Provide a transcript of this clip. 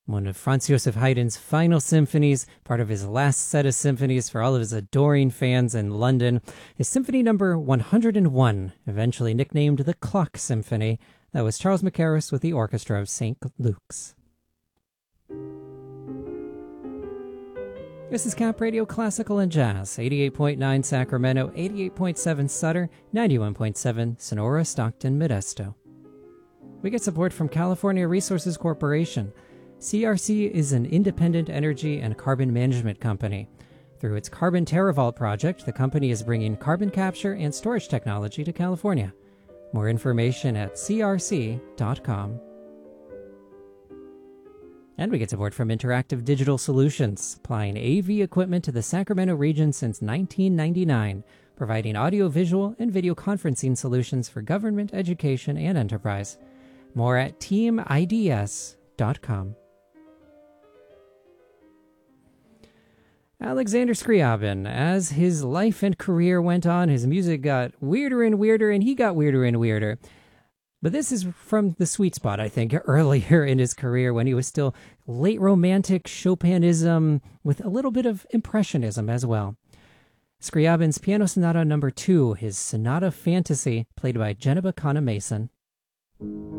one of Franz Joseph Haydn's final symphonies, part of his last set of symphonies for all of his adoring fans in London, is Symphony number 101, eventually nicknamed the Clock Symphony. That was Charles Mackerras with the Orchestra of St. Luke's. This is Cap Radio Classical and Jazz, 88.9 Sacramento, 88.7 Sutter, 91.7 Sonora, Stockton, Modesto. We get support from California Resources Corporation. CRC is an independent energy and carbon management company. Through its Carbon TerraVault project, the company is bringing carbon capture and storage technology to California. More information at crc.com. And we get support from Interactive Digital Solutions, supplying AV equipment to the Sacramento region since 1999, providing audio-visual and video conferencing solutions for government, education, and enterprise. More at teamids.com. Alexander Scriabin, as his life and career went on, his music got weirder and weirder, and he got weirder and weirder. But this is from the sweet spot, I think, earlier in his career when he was still late romantic Chopinism with a little bit of Impressionism as well. Scriabin's Piano Sonata No. 2, his Sonata Fantasy, played by Geneba Kana Mason.